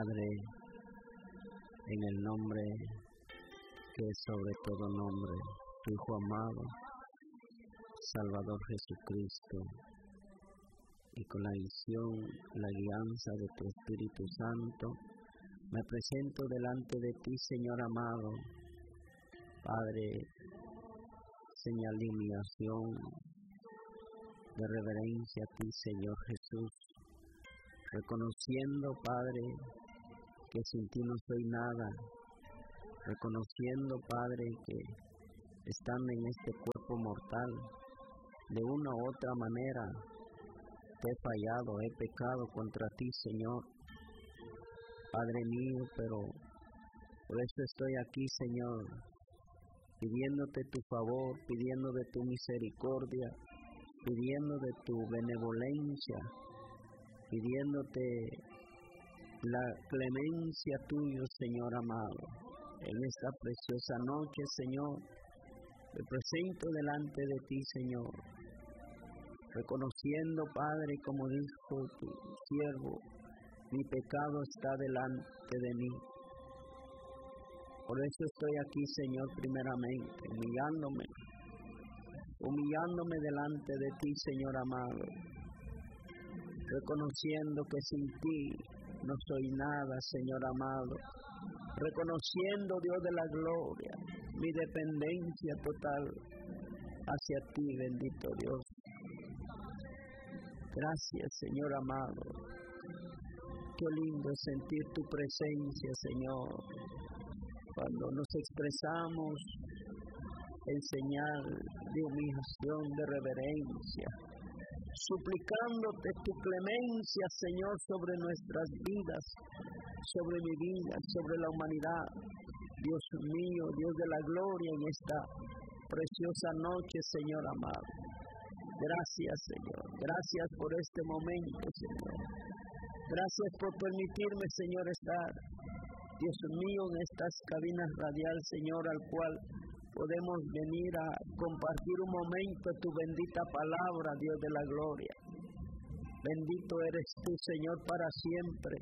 Padre, en el nombre que es sobre todo nombre, tu Hijo amado, Salvador Jesucristo, y con la visión, la guianza de tu Espíritu Santo, me presento delante de ti, Señor amado, Padre, señal de humillación, de reverencia a ti, Señor Jesús, reconociendo, Padre, que sin ti no soy nada, reconociendo, Padre, que estando en este cuerpo mortal, de una u otra manera, te he fallado, he pecado contra ti, Señor, Padre mío, pero por eso estoy aquí, Señor, pidiéndote tu favor, pidiendo de tu misericordia, pidiendo de tu benevolencia, pidiéndote la clemencia tuya, Señor amado. En esta preciosa noche, Señor, me presento delante de ti, Señor, reconociendo, Padre, como dijo tu siervo, mi pecado está delante de mí. Por eso estoy aquí, Señor, primeramente, humillándome delante de ti, Señor amado, reconociendo que sin ti no soy nada, Señor amado, reconociendo, Dios de la gloria, mi dependencia total hacia ti, bendito Dios. Gracias, Señor amado. Qué lindo es sentir tu presencia, Señor, cuando nos expresamos en señal de humillación, de reverencia, suplicándote tu clemencia, Señor, sobre nuestras vidas, sobre mi vida, sobre la humanidad. Dios mío, Dios de la gloria, en esta preciosa noche, Señor amado. Gracias, Señor. Gracias por este momento, Señor. Gracias por permitirme, Señor, estar, Dios mío, en estas cabinas radial, Señor, al cual podemos venir a compartir un momento tu bendita palabra, Dios de la gloria. Bendito eres tú, Señor, para siempre.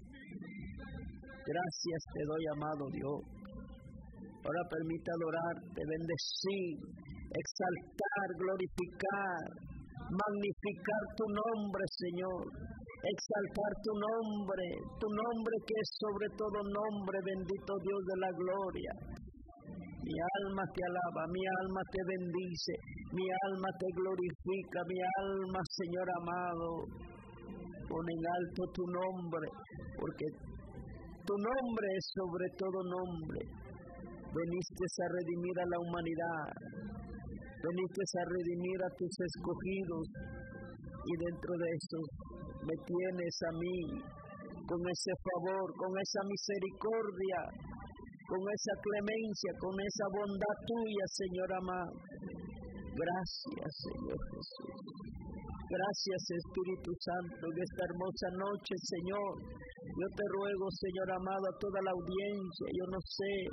Gracias te doy, amado Dios. Ahora permite adorarte, bendecir, exaltar, glorificar, magnificar tu nombre, Señor. Exaltar tu nombre que es sobre todo nombre, bendito Dios de la gloria. Mi alma te alaba, mi alma te bendice, mi alma te glorifica, mi alma, Señor amado, pon en alto tu nombre, porque tu nombre es sobre todo nombre. Veniste a redimir a la humanidad, veniste a redimir a tus escogidos, y dentro de eso me tienes a mí, con ese favor, con esa misericordia, con esa clemencia, con esa bondad tuya, Señor amado. Gracias, Señor Jesús. Gracias, Espíritu Santo, en esta hermosa noche, Señor. Yo te ruego, Señor amado, a toda la audiencia, yo no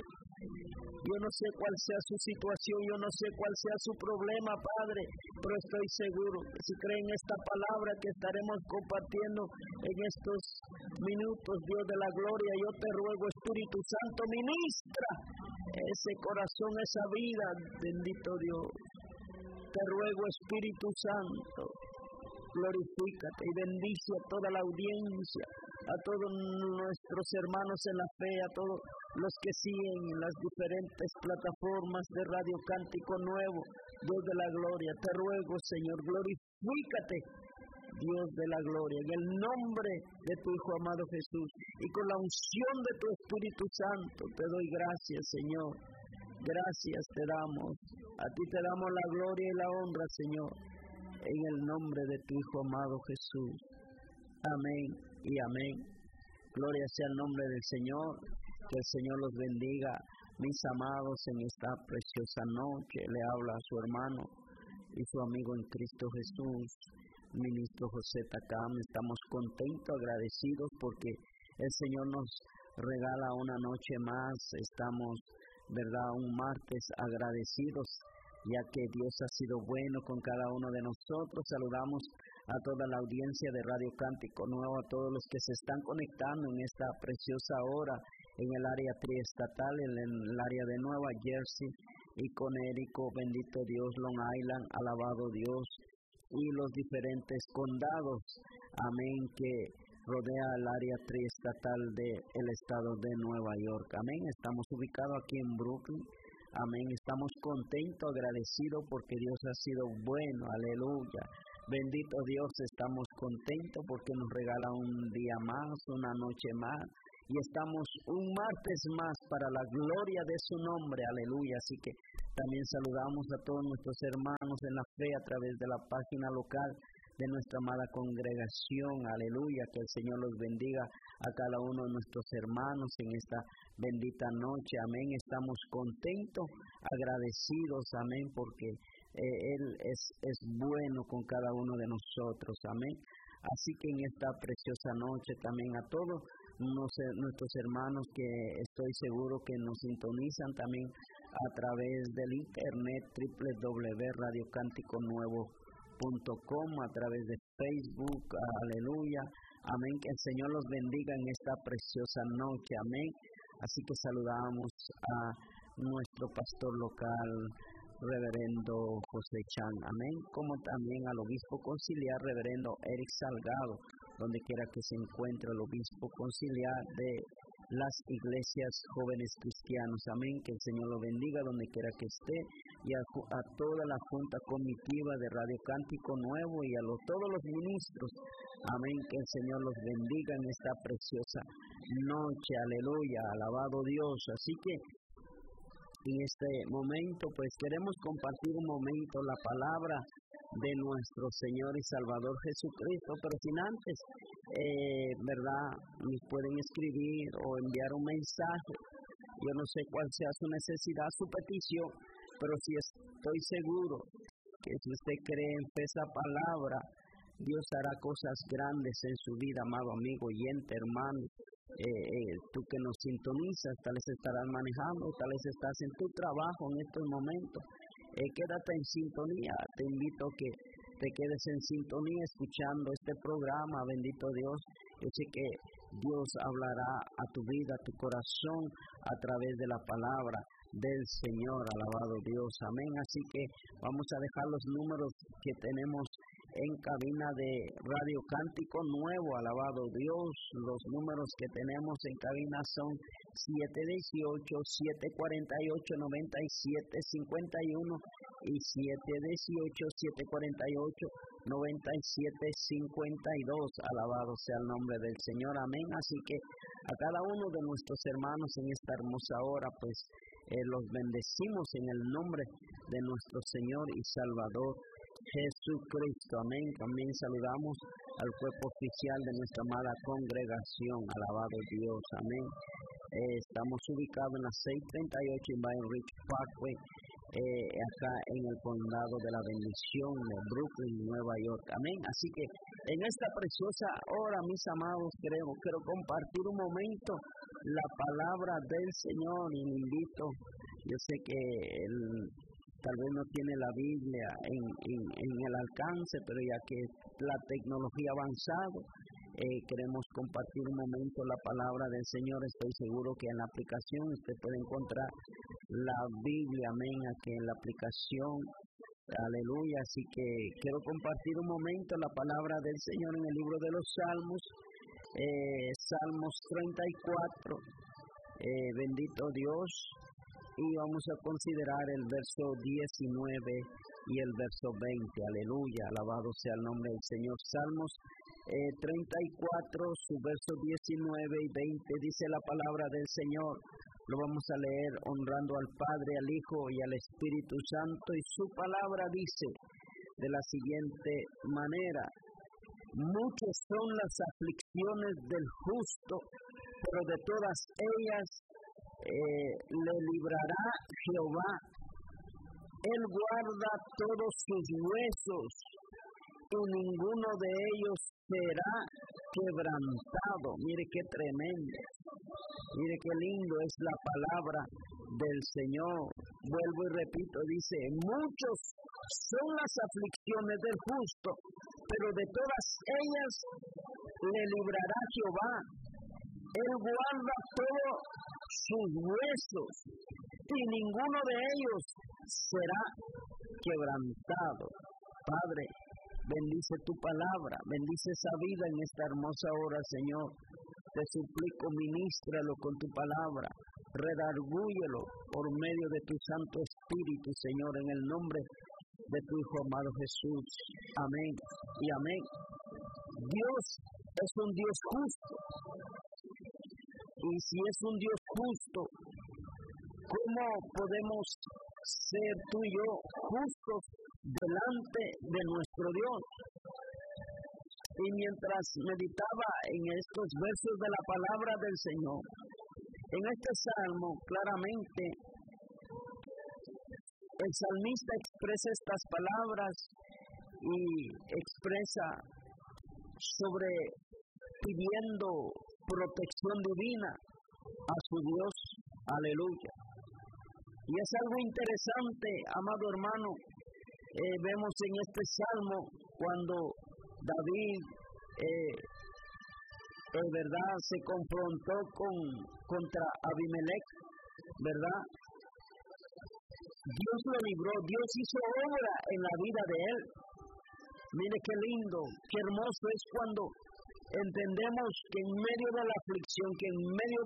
sé cuál sea su situación, yo no sé cuál sea su problema, Padre, pero estoy seguro que si creen esta palabra que estaremos compartiendo en estos minutos, Dios de la gloria, yo te ruego, Espíritu Santo, ministra ese corazón, esa vida, bendito Dios. Te ruego, Espíritu Santo, glorifícate y bendice a toda la audiencia, a todos nuestros hermanos en la fe, a todos los que siguen en las diferentes plataformas de Radio Cántico Nuevo, Dios de la gloria. Te ruego, Señor, glorifícate, Dios de la gloria, en el nombre de tu Hijo amado Jesús, y con la unción de tu Espíritu Santo, te doy gracias, Señor. Gracias te damos, a ti te damos la gloria y la honra, Señor, en el nombre de tu Hijo amado Jesús. Amén y amén. Gloria sea el nombre del Señor. Que el Señor los bendiga, mis amados, en esta preciosa noche. Le habla a su hermano y su amigo en Cristo Jesús, ministro José Tacam. Estamos contentos, agradecidos, porque el Señor nos regala una noche más. Estamos, verdad, un martes agradecidos, ya que Dios ha sido bueno con cada uno de nosotros. Saludamos a toda la audiencia de Radio Cántico Nuevo, a todos los que se están conectando en esta preciosa hora en el área triestatal, en el área de Nueva Jersey y Connecticut, bendito Dios, Long Island, alabado Dios, y los diferentes condados, amén, que rodea el área triestatal del estado de Nueva York, amén. Estamos ubicados aquí en Brooklyn, amén. Estamos contentos, agradecidos porque Dios ha sido bueno, aleluya. Bendito Dios, estamos contentos porque nos regala un día más, una noche más, y estamos un martes más para la gloria de su nombre, aleluya. Así que también saludamos a todos nuestros hermanos en la fe a través de la página local de nuestra amada congregación, aleluya. Que el Señor los bendiga a cada uno de nuestros hermanos en esta bendita noche, amén. Estamos contentos, agradecidos, amén, porque Él es bueno con cada uno de nosotros, amén. Así que en esta preciosa noche también a todos nuestros hermanos que estoy seguro que nos sintonizan también a través del internet www.radiocánticonuevo.com, a través de Facebook, aleluya, amén. Que el Señor los bendiga en esta preciosa noche, amén. Así que saludamos a nuestro pastor local, reverendo José Chan, amén, como también al obispo conciliar, reverendo Eric Salgado, donde quiera que se encuentre el obispo conciliar de las iglesias jóvenes cristianos, amén. Que el Señor lo bendiga donde quiera que esté, y a toda la junta comitiva de Radio Cántico Nuevo y a todos los ministros, amén. Que el Señor los bendiga en esta preciosa noche, aleluya, alabado Dios. Así que en este momento pues queremos compartir un momento la palabra de nuestro Señor y Salvador Jesucristo, pero sin antes, ¿verdad? Nos pueden escribir o enviar un mensaje. Yo no sé cuál sea su necesidad, su petición, pero sí estoy seguro que si usted cree en esa palabra, Dios hará cosas grandes en su vida, amado amigo, oyente, hermano. Tú que nos sintonizas, tal vez estarás manejando, tal vez estás en tu trabajo en estos momentos. Quédate en sintonía, te invito a que te quedes en sintonía escuchando este programa, bendito Dios. Yo sé que Dios hablará a tu vida, a tu corazón, a través de la palabra del Señor, alabado Dios, amén. Así que vamos a dejar los números que tenemos en cabina de Radio Cántico Nuevo, alabado Dios. Los números que tenemos en cabina son 718-748-9751 y 718-748-9752. Alabado sea el nombre del Señor, amén. Así que a cada uno de nuestros hermanos en esta hermosa hora, pues los bendecimos en el nombre de nuestro Señor y Salvador Jesucristo, amén. También saludamos al cuerpo oficial de nuestra amada congregación, alabado Dios, amén. Estamos ubicados en la 638 en Byron Ridge Parkway, acá en el condado de la bendición de Brooklyn, Nueva York, amén. Así que en esta preciosa hora, mis amados, quiero compartir un momento la palabra del Señor y le invito. Yo sé que tal vez no tiene la Biblia en el alcance, pero ya que la tecnología ha avanzado, queremos compartir un momento la palabra del Señor. Estoy seguro que en la aplicación usted puede encontrar la Biblia, amén, aquí en la aplicación, aleluya. Así que quiero compartir un momento la palabra del Señor en el libro de los Salmos, Salmos 34, bendito Dios. Y vamos a considerar el verso 19 y el verso 20, aleluya, alabado sea el nombre del Señor. Salmos 34, su verso 19 y 20, dice la palabra del Señor. Lo vamos a leer honrando al Padre, al Hijo y al Espíritu Santo, y su palabra dice de la siguiente manera: muchas son las aflicciones del justo, pero de todas ellas le librará Jehová. Él guarda todos sus huesos, y ninguno de ellos será quebrantado. Mire qué tremendo, mire qué lindo es la palabra del Señor. Vuelvo y repito, dice: muchos son las aflicciones del justo, pero de todas ellas le librará Jehová. Él guarda todos sus huesos, y ninguno de ellos será quebrantado. Padre, bendice tu palabra, bendice esa vida en esta hermosa hora, Señor. Te suplico, ministralo con tu palabra, redargúyelo por medio de tu Santo Espíritu, Señor, en el nombre de tu Hijo amado Jesús. Amén y amén. Dios es un Dios justo. Y si es un Dios justo, ¿cómo podemos ser tú y yo justos delante de nuestro Dios? Y mientras meditaba en estos versos de la palabra del Señor, en este salmo claramente el salmista expresa estas palabras y expresa sobre pidiendo protección divina a su Dios. Aleluya. Y es algo interesante, amado hermano, vemos en este salmo cuando David, ¿verdad?, se confrontó contra Abimelech, ¿verdad? Dios lo libró, Dios hizo obra en la vida de él. Mire qué lindo, qué hermoso es cuando entendemos que en medio de la aflicción, que en medio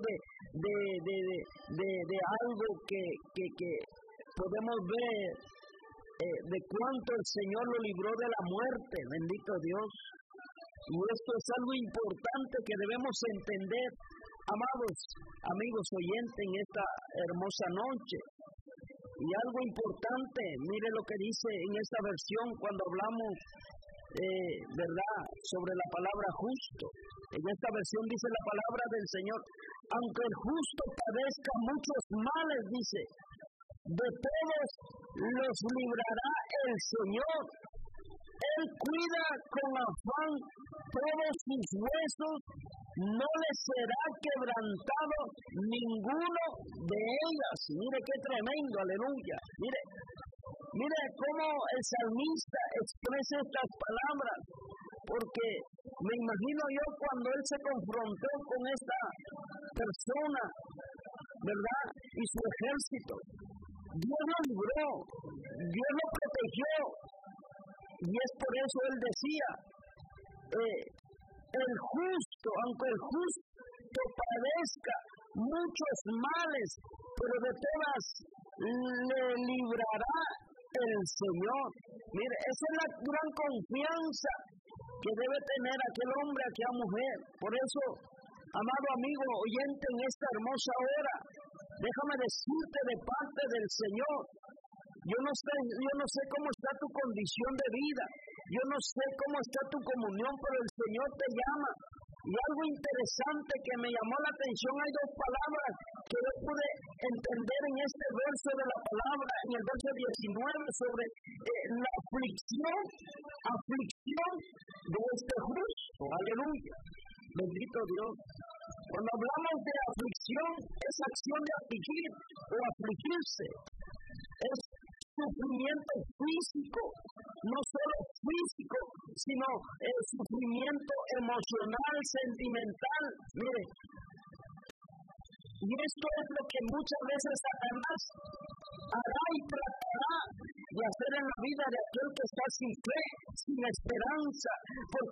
de algo que podemos ver de cuánto el Señor lo libró de la muerte, bendito Dios. Y esto es algo importante que debemos entender, amados amigos oyentes, en esta hermosa noche. Y algo importante, mire lo que dice en esta versión cuando hablamos, ¿verdad?, sobre la palabra justo. En esta versión dice la palabra del Señor: aunque el justo padezca muchos males, dice, de todos los librará el Señor. Él cuida con afán todos sus huesos, no les será quebrantado ninguno de ellas. Mire qué tremendo, aleluya. Mire cómo el salmista expresa estas palabras, porque me imagino yo cuando él se confrontó con esta persona, ¿verdad?, y su ejército. Dios lo libró, Dios lo protegió, y es por eso él decía, el justo, aunque el justo padezca muchos males, pero de todas le librará el Señor. Mire, esa es la gran confianza que debe tener aquel hombre, aquella mujer. Por eso, amado amigo oyente, en esta hermosa hora, déjame decirte de parte del Señor, yo no sé cómo está tu condición de vida, yo no sé cómo está tu comunión, pero el Señor te llama. Y algo interesante que me llamó la atención, hay dos palabras que yo pude entender en este verso de la palabra, en el verso 19, sobre la aflicción de este justo. Aleluya. Bendito Dios. Cuando hablamos de aflicción, es acción de afligir o afligirse. Es sufrimiento físico, no solo físico, sino sufrimiento emocional, sentimental. Mire, y esto es lo que muchas veces Satanás hará y tratará de hacer en la vida de aquel que está sin fe, sin esperanza, porque